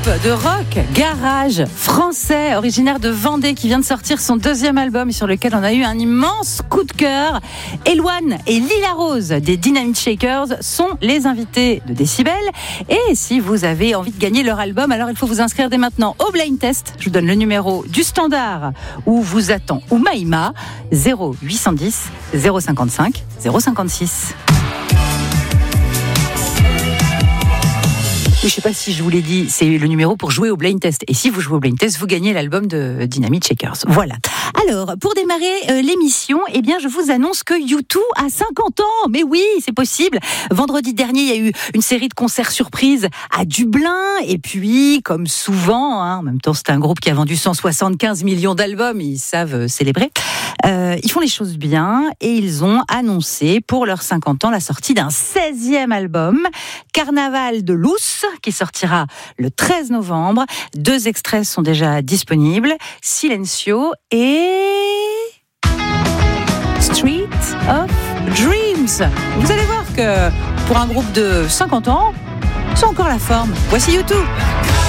groupe de rock garage français originaire de Vendée qui vient de sortir son deuxième album et sur lequel on a eu un immense coup de cœur. Eloane et Lila Rose des Dynamite Shakers sont les invités de Décibel. Et si vous avez envie de gagner leur album, alors il faut vous inscrire dès maintenant au Blind Test. Je vous donne le numéro du standard où vous attend Oumaïma 0810 055 056. Oui, je ne sais pas si je vous l'ai dit, c'est le numéro pour jouer au Blind Test. Et si vous jouez au Blind Test, vous gagnez l'album de Dynamite Shakers. Voilà. Alors, pour démarrer l'émission, eh bien, je vous annonce que U2 a 50 ans. Mais oui, c'est possible. Vendredi dernier, il y a eu une série de concerts surprises à Dublin. Et puis, comme souvent, en même temps, c'est un groupe qui a vendu 175 millions d'albums. Ils savent célébrer. Ils font les choses bien et ils ont annoncé pour leurs 50 ans la sortie d'un 16e album, Carnaval de Luz, qui sortira le 13 novembre. 2 extraits sont déjà disponibles, Silencio et Street of Dreams. Vous allez voir que pour un groupe de 50 ans, c'est encore la forme. Voici U2.